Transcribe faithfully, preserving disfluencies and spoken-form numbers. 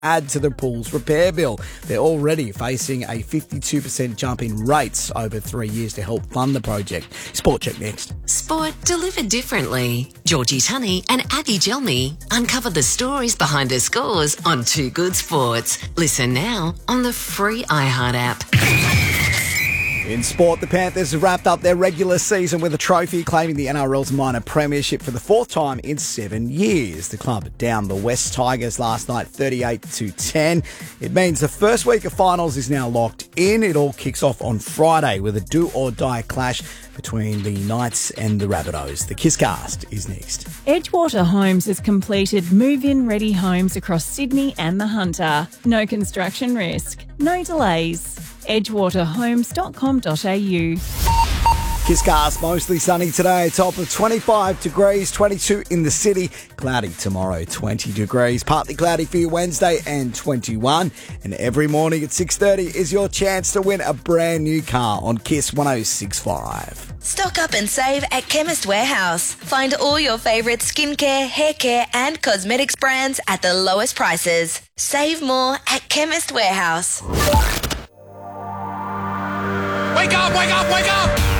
add to the pool's repair bill. They're already facing a fifty-two percent jump in rates over three years to help fund the project. Sport Check next. Sport delivered differently. Georgie Tunney and Abby Gelmy uncover the stories behind the scores on Two Good Sports. Listen now on the free iHeart app. In sport, the Panthers have wrapped up their regular season with a trophy, claiming the N R L's minor premiership for the fourth time in seven years. The club downed the West Tigers last night thirty-eight to ten. It means the first week of finals is now locked in. It all kicks off on Friday with a do-or-die clash between the Knights and the Rabbitohs. The Kisscast is next. Edgewater Homes has completed move-in ready homes across Sydney and the Hunter. No construction risk, no delays. edgewater homes dot com dot a u. Kisscast, mostly sunny today, top of twenty-five degrees, twenty-two in the city. Cloudy tomorrow, twenty degrees. Partly cloudy for you Wednesday and twenty-one. And every morning at six thirty is your chance to win a brand new car on Kiss one oh six point five. Stock up and save at Chemist Warehouse. Find all your favourite skincare, hair care and cosmetics brands at the lowest prices. Save more at Chemist Warehouse. Wake up, wake up, wake up!